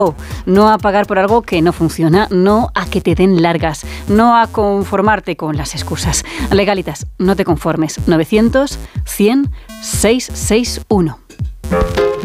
No a pagar por algo que no funciona, no a que te den largas, no a conformarte con las excusas. Legalitas, no te conformes. 900 100 661.